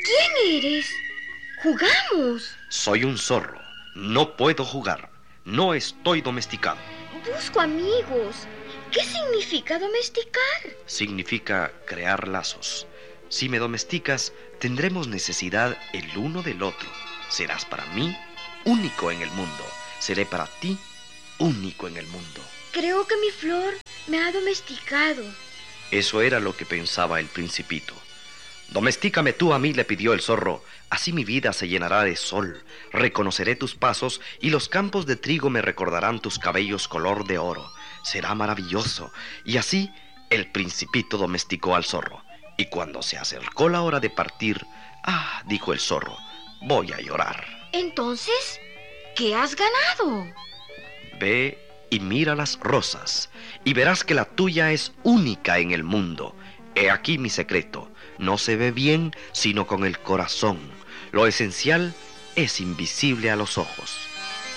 ¿Quién eres? ¡Jugamos! Soy un zorro. No puedo jugar. No estoy domesticado. Busco amigos. ¿Qué significa domesticar? Significa crear lazos. Si me domesticas, tendremos necesidad el uno del otro. Serás para mí único en el mundo. Seré para ti único en el mundo. Creo que mi flor me ha domesticado. Eso era lo que pensaba el principito. Domestícame tú a mí, le pidió el zorro. Así mi vida se llenará de sol. Reconoceré tus pasos y los campos de trigo me recordarán tus cabellos color de oro. Será maravilloso. Y así el principito domesticó al zorro. Y cuando se acercó la hora de partir, dijo el zorro, voy a llorar. Entonces, ¿qué has ganado? Ve y mira las rosas, y verás que la tuya es única en el mundo. He aquí mi secreto. No se ve bien sino con el corazón. Lo esencial es invisible a los ojos.